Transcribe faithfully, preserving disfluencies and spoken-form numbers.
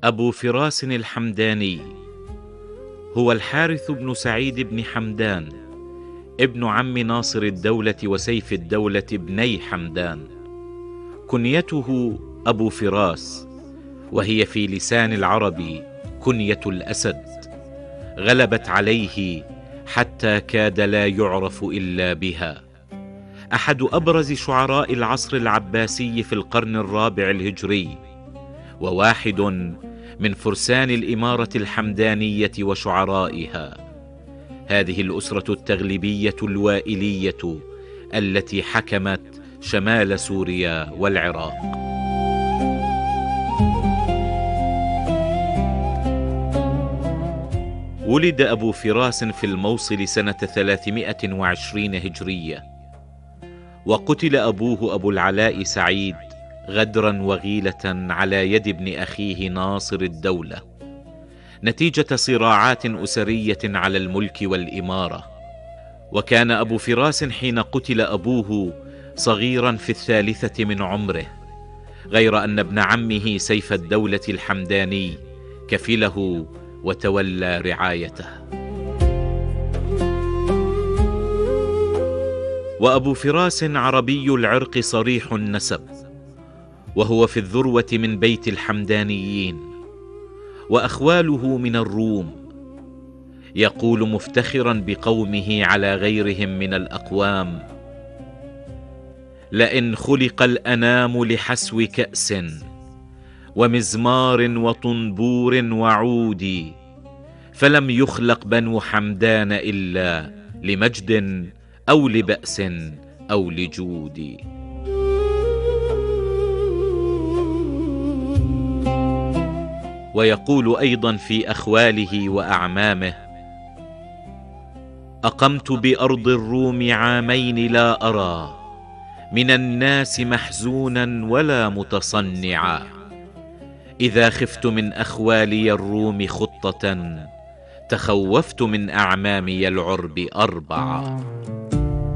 أبو فراس الحمداني هو الحارث بن سعيد بن حمدان، ابن عم ناصر الدولة وسيف الدولة بني حمدان. كنيته أبو فراس، وهي في لسان العرب كنية الأسد، غلبت عليه حتى كاد لا يعرف إلا بها. أحد أبرز شعراء العصر العباسي في القرن الرابع الهجري، وواحد من فرسان الإمارة الحمدانية وشعرائها، هذه الأسرة التغلبية الوائلية التي حكمت شمال سوريا والعراق. ولد أبو فراس في الموصل سنة ثلاثمائة وعشرين هجرية، وقتل أبوه أبو العلاء سعيد غدرا وغيلة على يد ابن أخيه ناصر الدولة، نتيجة صراعات أسرية على الملك والإمارة. وكان أبو فراس حين قتل أبوه صغيرا في الثالثة من عمره، غير أن ابن عمه سيف الدولة الحمداني كفله وتولى رعايته. وأبو فراس عربي العرق صريح النسب، وهو في الذروة من بيت الحمدانيين، وأخواله من الروم. يقول مفتخرا بقومه على غيرهم من الأقوام: لئن خلق الأنام لحسو كأس ومزمار وطنبور وعود، فلم يخلق بنو حمدان إلا لمجد أو لبأس أو لجود. ويقول أيضا في أخواله وأعمامه: أقمت بأرض الروم عامين لا أرى من الناس محزونا ولا متصنعا، إذا خفت من أخوالي الروم خطة تخوفت من أعمامي العرب أربعا.